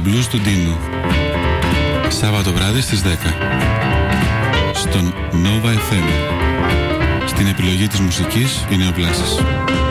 blues του Ντίνου. Σάββατο βράδυ στις 10 στον Nova FM. Στην επιλογή της μουσικής είναι ο Βλάσης.